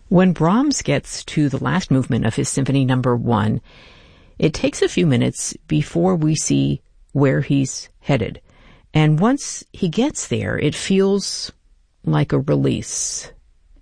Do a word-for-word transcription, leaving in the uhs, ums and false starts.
When Brahms gets to the last movement of his Symphony Number One, it takes a few minutes before we see where he's headed. And once he gets there, it feels like a release.